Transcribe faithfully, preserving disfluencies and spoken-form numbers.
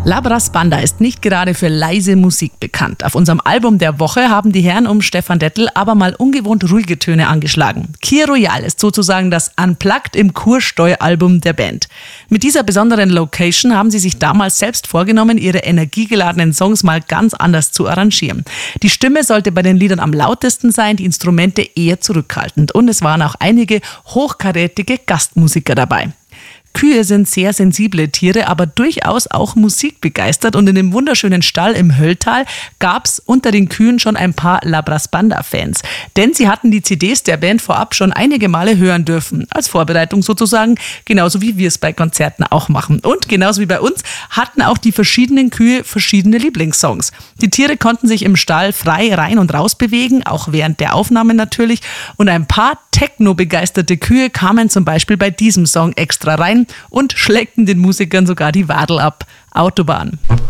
Labras Banda ist nicht gerade für leise Musik bekannt. Auf unserem Album der Woche haben die Herren um Stefan Dettel aber mal ungewohnt ruhige Töne angeschlagen. Kir Royal ist sozusagen das Unplugged im Kursteu-Album der Band. Mit dieser besonderen Location haben sie sich damals selbst vorgenommen, ihre energiegeladenen Songs mal ganz anders zu arrangieren. Die Stimme sollte bei den Liedern am lautesten sein, die Instrumente eher zurückhaltend. Und es waren auch einige hochkarätige Gastmusiker dabei. Kühe sind sehr sensible Tiere, aber durchaus auch musikbegeistert, und in dem wunderschönen Stall im Hölltal gab's unter den Kühen schon ein paar Labras Banda-Fans. Denn sie hatten die C Ds der Band vorab schon einige Male hören dürfen, als Vorbereitung sozusagen, genauso wie wir es bei Konzerten auch machen. Und genauso wie bei uns hatten auch die verschiedenen Kühe verschiedene Lieblingssongs. Die Tiere konnten sich im Stall frei rein und raus bewegen, auch während der Aufnahmen natürlich, und ein paar Techno-begeisterte Kühe kamen zum Beispiel bei diesem Song extra rein und schleckten den Musikern sogar die Wadel ab. Autobahn.